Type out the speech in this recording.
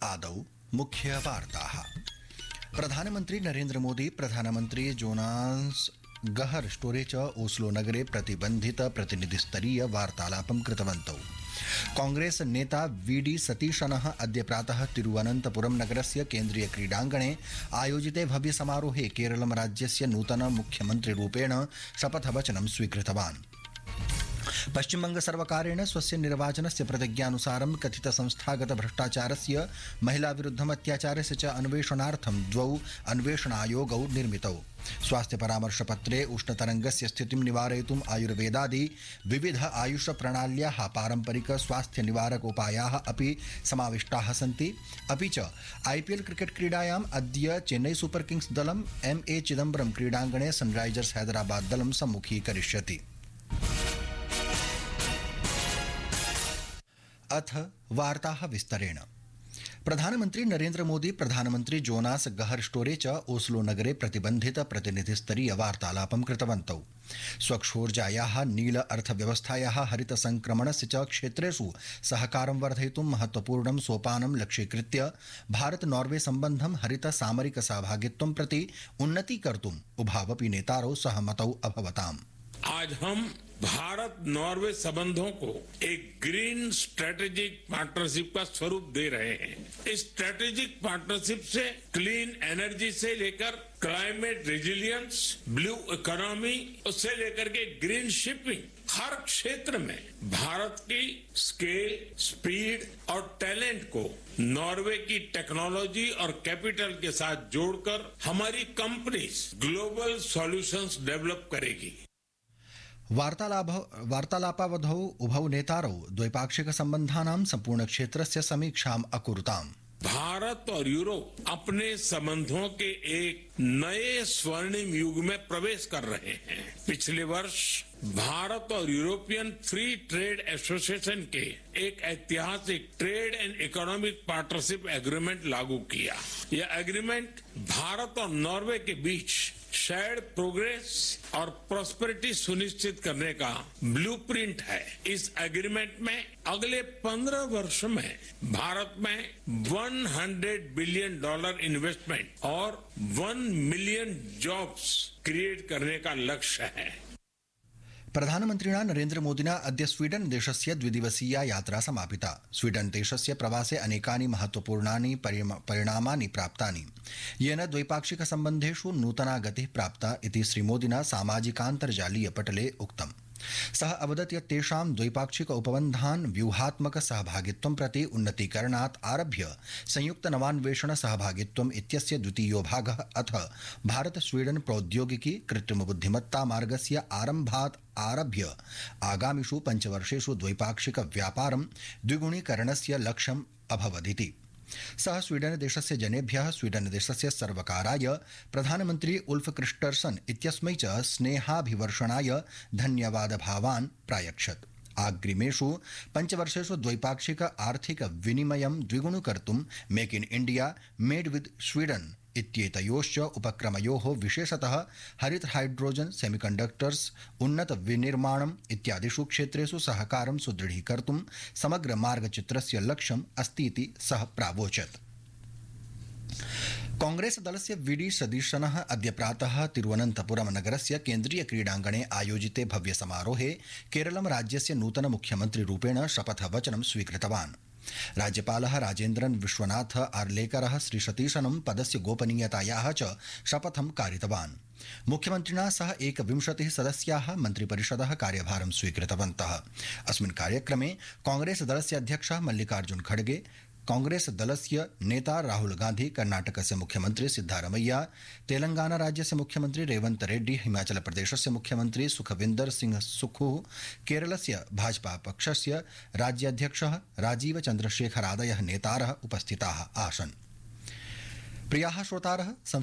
आदौ मुख्यवार्ताः। प्रधानमन्त्री नरेन्द्र मोदी प्रधानमन्त्री जोनास गहर स्टोरे च ओस्लो नगरे प्रतिबन्धित प्रतिनिधिस्तरीय वार्तालापं कृतवन्तौ। कांग्रेस नेता वीडी सतीशनः अद्य प्रातः तिरुवनन्तपुरम नगरस्य केन्द्रीय क्रीडाङ्गणे आयोजिते भव्य समारोहे केरलं राज्यस्य नूतन मुख्यमन्त्रिरूपेण शपथवचनं स्वीकृतवान्। पश्चिमबंग सर्वकारेण स्वस्य निर्वाचनस्य प्रतिज्ञानुसारं कथित संस्थागत भ्रष्टाचारस्य महिला विरुद्धम अत्याचारस्य च अन्वेषणार्थं द्वौ अन्वेषणायोगौ निर्मितौ। स्वास्थ्य परामर्शपत्रे उष्णतरङ्गस्य स्थितिं निवारयितुम् आयुर्वेदादि विविध आयुष प्रणाल्याः पारम्परिक स्वास्थ्य निवारक उपायाः अपि समाविष्टाः सन्ति। अपि च IPL क्रिकेट क्रीडायाम् अद्य चेन्नई सुपर किंग्स दलं MA चिदम्बरम क्रीडाङ्गणे सनराइजर्स हैदराबाद दलं सम्मुखीकरिष्यति। अथ वार्ताः विस्तरेण। प्रधानमन्त्री नरेन्द्र मोदी प्रधानमन्त्री जोनास गहर स्टोरे च ओस्लो नगरे प्रतिबन्धित प्रतिनिधिस्तरीय वार्तालापं कृतवन्तौ। स्वक्षोर्जायाः नील अर्थव्यवस्थायाः हरित संक्रमणस्य च क्षेत्रेषु सहकारं वर्धयितुं महत्वपूर्णं सोपानं लक्ष्यीकृत्य भारत नॉर्वे सम्बन्धं हरित सामरिक सहभागित्वं प्रति उन्नतीकर्तुम् उभावपि नेतारौ सहमतौ अभवताम्। आज हम भारत नॉर्वे संबंधों को एक ग्रीन स्ट्रेटेजिक पार्टनरशिप का स्वरूप दे रहे हैं। इस स्ट्रेटेजिक पार्टनरशिप से क्लीन एनर्जी से लेकर क्लाइमेट रेजिलियंस, ब्लू इकोनॉमी, उससे लेकर के ग्रीन शिपिंग, हर क्षेत्र में भारत की स्केल, स्पीड और टैलेंट को नॉर्वे की टेक्नोलॉजी और कैपिटल के साथ जोड़कर हमारी कंपनीज ग्लोबल सॉल्यूशंस डेवलप करेगी। वार्तालापावधौ उभौ नेतारौ द्वैपाक्षिक सम्बन्धानां सम्पूर्ण क्षेत्रस्य समीक्षाम् अकुरुताम्। भारत और यूरोप अपने संबंधों के एक नए स्वर्णिम युग में प्रवेश कर रहे हैं। पिछले वर्ष भारत और यूरोपियन फ्री ट्रेड एसोसिएशन के एक ऐतिहासिक trade and economic partnership agreement लागू किया। यह एग्रीमेंट भारत और नॉर्वे के बीच शेयर्ड प्रोग्रेस और प्रॉस्पेरिटी सुनिश्चित करने का ब्लूप्रिंट है। इस एग्रीमेंट में अगले 15 वर्ष में भारत में $100 बिलियन इन्वेस्टमेंट और 1 मिलियन जॉब्स क्रिएट करने का लक्ष्य है। प्रधानमन्त्रिणा नरेन्द्र मोदिना अद्य स्वीडन देशस्य द्विदिवसीया यात्रा समापिता। स्वीडन देशस्य प्रवासे अनेकानि महत्वपूर्णानि परिणामानि प्राप्तानि, येन द्वैपाक्षिक सम्बन्धेषु नूतना गतिः प्राप्ता इति श्रीमोदिना सामाजिकान्तर्जालीय पटले उक्तम्। सः अवदत् यत् तेषां द्वैपाक्षिक उपबन्धान् व्यूहात्मक सहभागित्वं प्रति उन्नतीकरणात् आरभ्य संयुक्त नवान्वेषण सहभागित्वम् इत्यस्य द्वितीयो भागः अथ भारत स्वीडन प्रौद्योगिकी कृत्रिम बुद्धिमत्ता मार्गस्य आरम्भात् आरभ्य आगामिषु 5 वर्षेषु द्वैपाक्षिक व्यापारं द्विगुणीकरणस्य लक्ष्यम् अभवदिति। सः स्वीडन देशस्य जनेभ्यः स्वीडन देशस्य सर्वकाराय प्रधानमन्त्री उल्फ क्रिस्टर्सन इत्यस्मै च स्नेहाभिवर्षणाय धन्यवादभावान् प्रायच्छत्। आग्रिमेषु 5 वर्षेषु द्वैपाक्षिक आर्थिक विनिमयं द्विगुणीकर्तुं make in India made with Sweden इत्येतयोश्च उपक्रमयोः विशेषतः हरित हाइड्रोजन सेमीकंडक्टर्स उन्नत विनिर्माणम् इत्यादिषु क्षेत्रेषु सहकारं सुदृढीकर्तुं समग्र मार्गचित्रस्य लक्ष्यम् अस्ति इति सः प्रावोचत्। कांग्रेस दलस्य वीडी सतीशनः अद्य प्रातः तिरुवनन्तपुरम नगरस्य केन्द्रीय क्रीडाङ्गणे आयोजिते भव्य समारोहे केरलं राज्यस्य नूतन मुख्यमन्त्रिरूपेण शपथवचनं स्वीकृतवान्। राज्यपालः राजेन्द्रन् विश्वनाथ आर्लेकरः श्रीसतीशनं पदस्य गोपनीयतायाः च शपथं कारितवान्। मुख्यमन्त्रिणा सह 21 सदस्याः मन्त्रिपरिषदः कार्यभारं स्वीकृतवन्तः। अस्मिन् कार्यक्रमे कांग्रेस दलस्य अध्यक्षः मल्लिकार्जुन खड़गे, कांग्रेस दलस्य नेता राहुल गांधी, कर्नाटकस्य मुख्यमन्त्री सिद्धारमैया, तेलंगाना राज्यस्य मुख्यमन्त्री रेवंत रेड्डी, हिमाचल प्रदेशस्य मुख्यमन्त्री सुखविन्दर सिंह सुक्खू, केरलस्य भाजपा पक्षस्य राज्याध्यक्षः राजीव चन्द्रशेखरादयः नेतारः उपस्थिताः आसन्। प्रियाः श्रोतारः,